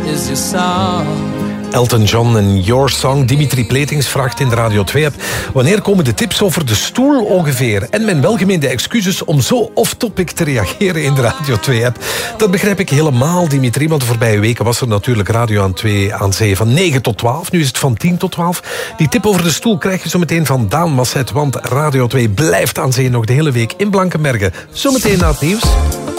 is your song. Elton John en Your Song. Dimitri Pletings vraagt in de Radio 2-app... wanneer komen de tips over de stoel ongeveer? En mijn welgemeende excuses om zo off-topic te reageren in de Radio 2-app. Dat begrijp ik helemaal, Dimitri, want de voorbije weken was er natuurlijk Radio aan 2 aan zee van 9 tot 12. Nu is het van 10 tot 12. Die tip over de stoel krijg je zo meteen van Daan Masset, want Radio 2 blijft aan zee nog de hele week in Blankenberge. Zometeen na het nieuws.